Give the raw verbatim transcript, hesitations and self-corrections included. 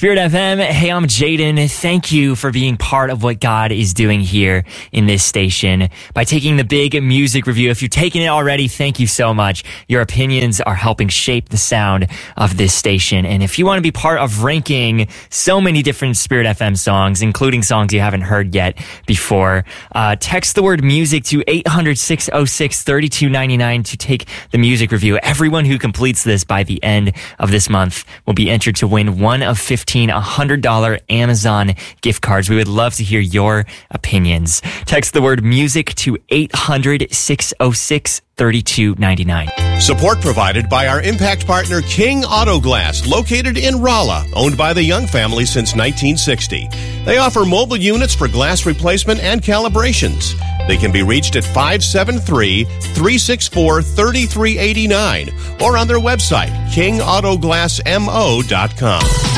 Spirit F M, hey, I'm Jaden. Thank you for being part of what God is doing here in this station by taking the big music review. If you've taken it already, thank you so much. Your opinions are helping shape the sound of this station. And if you want to be part of ranking so many different Spirit F M songs, including songs you haven't heard yet before, uh, text the word music to eight hundred, six oh six, three two nine nine to take the music review. Everyone who completes this by the end of this month will be entered to win one of fifteen one hundred dollars Amazon gift cards. We would love to hear your opinions. Text the word music to eight hundred, six oh six, three two nine nine. Support provided by our impact partner King Auto Glass, located in Rolla, owned by the Young family since nineteen sixty. They offer mobile units for glass replacement and calibrations. They can be reached at five seven three, three six four, three three eight nine or on their website, king auto glass mo dot com.